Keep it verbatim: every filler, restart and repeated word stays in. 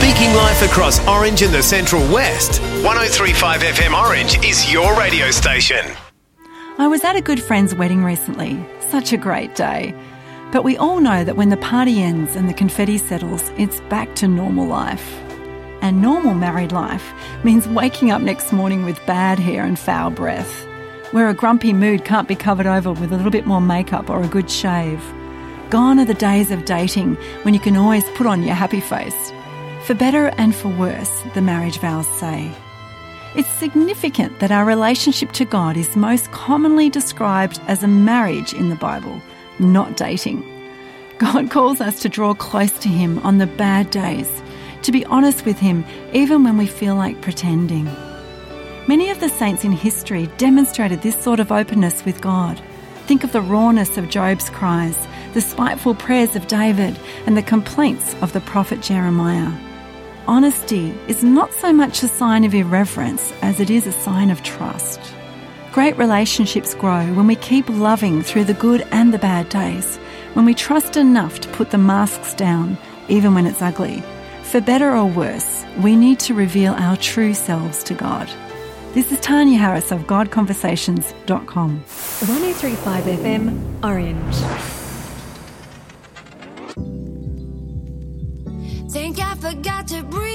Speaking life across Orange and the Central West, one oh three point five F M Orange is your radio station. I was at a good friend's wedding recently. Such a great day. But we all know that when the party ends and the confetti settles, it's back to normal life. And normal married life means waking up next morning with bad hair and foul breath, where a grumpy mood can't be covered over with a little bit more makeup or a good shave. Gone are the days of dating when you can always put on your happy face. For better and for worse, the marriage vows say. It's significant that our relationship to God is most commonly described as a marriage in the Bible, not dating. God calls us to draw close to Him on the bad days, to be honest with Him even when we feel like pretending. Many of the saints in history demonstrated this sort of openness with God. Think of the rawness of Job's cries, the spiteful prayers of David, and the complaints of the prophet Jeremiah. Honesty is not so much a sign of irreverence as it is a sign of trust. Great relationships grow when we keep loving through the good and the bad days, when we trust enough to put the masks down, even when it's ugly. For better or worse, we need to reveal our true selves to God. This is Tanya Harris of God Conversations dot com. one oh three point five F M, Orange. Think I forgot to breathe.